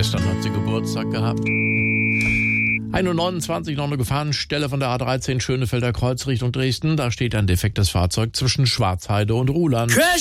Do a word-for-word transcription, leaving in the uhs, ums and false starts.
Gestern hat sie Geburtstag gehabt. ein Uhr neunundzwanzig, noch eine Gefahrenstelle von der A dreizehn Schönefelder Kreuz Richtung Dresden. Da steht ein defektes Fahrzeug zwischen Schwarzheide und Ruhland. Crash!